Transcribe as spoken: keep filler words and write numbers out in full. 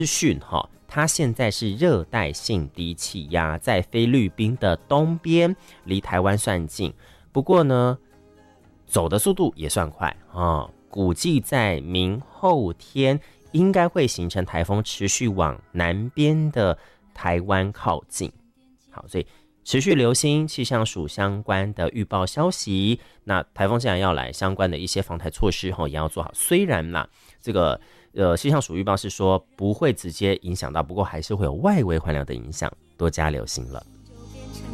资讯哈，它现在是热带性低气压，在菲律宾的东边，离台湾算近。不过呢，走的速度也算快啊，估计在明后天应该会形成台风，持续往南边的台湾靠近。好，所以持续留心气象署相关的预报消息。那台风既然要来，相关的一些防台措施也要做好。虽然啦，这个呃气象署预报是说不会直接影响到，不过还是会有外围环流的影响，多加留心了。